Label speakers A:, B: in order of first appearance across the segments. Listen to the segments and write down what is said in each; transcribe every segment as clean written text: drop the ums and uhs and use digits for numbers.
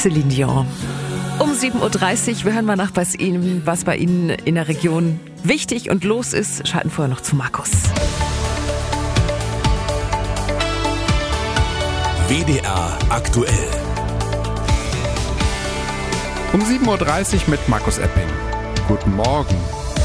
A: Céline Dion. Um 7.30 Uhr, wir hören mal nach, was bei Ihnen in der Region wichtig und los ist. Schalten vorher noch zu Markus.
B: WDR aktuell.
C: Um 7.30 Uhr mit Markus Epping. Guten Morgen.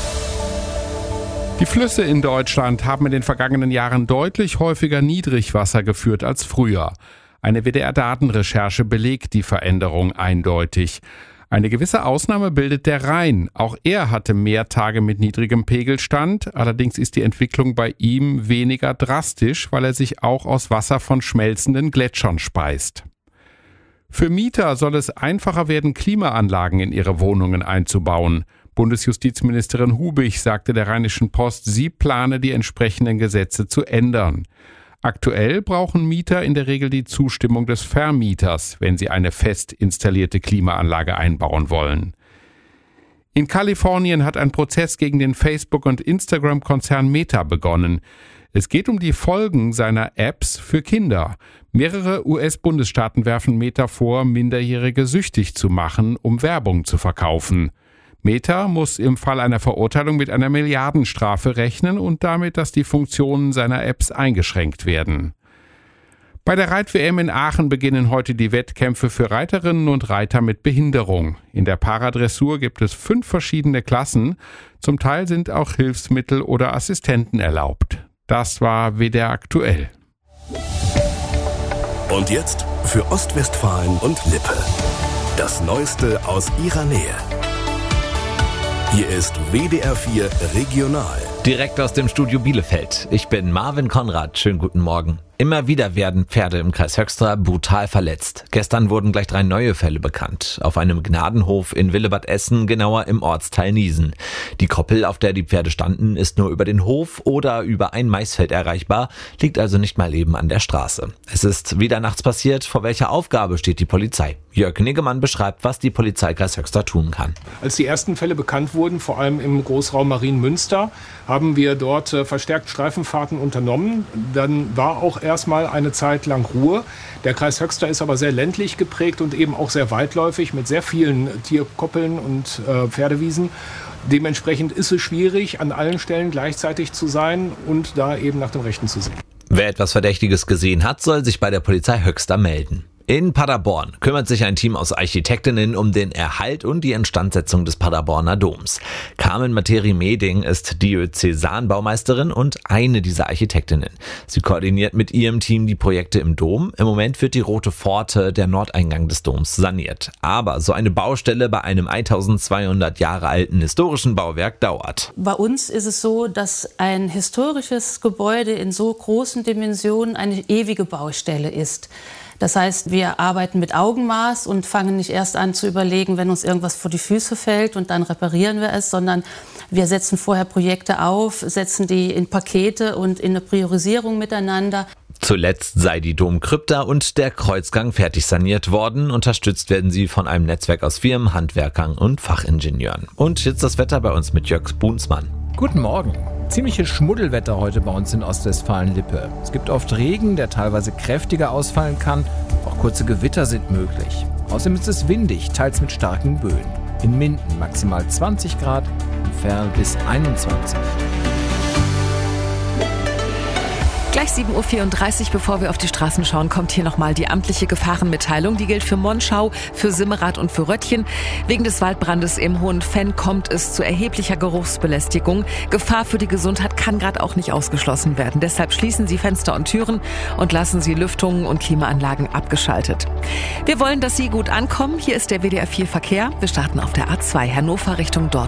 C: Die Flüsse in Deutschland haben in den vergangenen Jahren deutlich häufiger Niedrigwasser geführt als früher. Eine WDR-Datenrecherche belegt die Veränderung eindeutig. Eine gewisse Ausnahme bildet der Rhein. Auch er hatte mehr Tage mit niedrigem Pegelstand. Allerdings ist die Entwicklung bei ihm weniger drastisch, weil er sich auch aus Wasser von schmelzenden Gletschern speist. Für Mieter soll es einfacher werden, Klimaanlagen in ihre Wohnungen einzubauen. Bundesjustizministerin Hubich sagte der Rheinischen Post, sie plane, die entsprechenden Gesetze zu ändern. Aktuell brauchen Mieter in der Regel die Zustimmung des Vermieters, wenn sie eine fest installierte Klimaanlage einbauen wollen. In Kalifornien hat ein Prozess gegen den Facebook- und Instagram-Konzern Meta begonnen. Es geht um die Folgen seiner Apps für Kinder. Mehrere US-Bundesstaaten werfen Meta vor, Minderjährige süchtig zu machen, um Werbung zu verkaufen. Meta muss im Fall einer Verurteilung mit einer Milliardenstrafe rechnen und damit, dass die Funktionen seiner Apps eingeschränkt werden. Bei der Reit-WM in Aachen beginnen heute die Wettkämpfe für Reiterinnen und Reiter mit Behinderung. In der Paradressur gibt es 5 verschiedene Klassen. Zum Teil sind auch Hilfsmittel oder Assistenten erlaubt. Das war WDR aktuell.
B: Und jetzt für Ostwestfalen und Lippe. Das Neueste aus ihrer Nähe. Hier ist WDR 4 Regional.
D: Direkt aus dem Studio Bielefeld. Ich bin Marvin Konrad. Schönen guten Morgen. Immer wieder werden Pferde im Kreis Höxter brutal verletzt. Gestern wurden gleich 3 neue Fälle bekannt. Auf einem Gnadenhof in Willebad-Essen, genauer im Ortsteil Niesen. Die Koppel, auf der die Pferde standen, ist nur über den Hof oder über ein Maisfeld erreichbar, liegt also nicht mal eben an der Straße. Es ist wieder nachts passiert. Vor welcher Aufgabe steht die Polizei? Jörg Niggemann beschreibt, was die Polizei Kreis Höxter tun kann.
E: Als die ersten Fälle bekannt wurden, vor allem im Großraum Marienmünster, haben wir dort verstärkt Streifenfahrten unternommen. Dann war auch erstmal eine Zeit lang Ruhe. Der Kreis Höxter ist aber sehr ländlich geprägt und eben auch sehr weitläufig mit sehr vielen Tierkoppeln und Pferdewiesen. Dementsprechend ist es schwierig, an allen Stellen gleichzeitig zu sein und da eben nach dem Rechten zu sehen.
D: Wer etwas Verdächtiges gesehen hat, soll sich bei der Polizei Höxter melden. In Paderborn kümmert sich ein Team aus Architektinnen um den Erhalt und die Instandsetzung des Paderborner Doms. Carmen Materi-Meding ist Diözesanbaumeisterin und eine dieser Architektinnen. Sie koordiniert mit ihrem Team die Projekte im Dom. Im Moment wird die Rote Pforte, der Nordeingang des Doms, saniert. Aber so eine Baustelle bei einem 1200 Jahre alten historischen Bauwerk dauert.
F: Bei uns ist es so, dass ein historisches Gebäude in so großen Dimensionen eine ewige Baustelle ist. Das heißt, wir arbeiten mit Augenmaß und fangen nicht erst an zu überlegen, wenn uns irgendwas vor die Füße fällt und dann reparieren wir es, sondern wir setzen vorher Projekte auf, setzen die in Pakete und in eine Priorisierung miteinander.
D: Zuletzt sei die Domkrypta und der Kreuzgang fertig saniert worden. Unterstützt werden sie von einem Netzwerk aus Firmen, Handwerkern und Fachingenieuren. Und jetzt das Wetter bei uns mit Jörg Bunsmann.
G: Guten Morgen. Ziemliches Schmuddelwetter heute bei uns in Ostwestfalen-Lippe. Es gibt oft Regen, der teilweise kräftiger ausfallen kann. Auch kurze Gewitter sind möglich. Außerdem ist es windig, teils mit starken Böen. In Minden maximal 20 Grad, in Ferl bis 21.
A: Gleich 7.34 Uhr, bevor wir auf die Straßen schauen, kommt hier nochmal die amtliche Gefahrenmitteilung. Die gilt für Monschau, für Simmerath und für Röttchen. Wegen des Waldbrandes im Hohenfenn kommt es zu erheblicher Geruchsbelästigung. Gefahr für die Gesundheit kann gerade auch nicht ausgeschlossen werden. Deshalb schließen Sie Fenster und Türen und lassen Sie Lüftungen und Klimaanlagen abgeschaltet. Wir wollen, dass Sie gut ankommen. Hier ist der WDR 4 Verkehr. Wir starten auf der A2 Hannover Richtung Dortmund.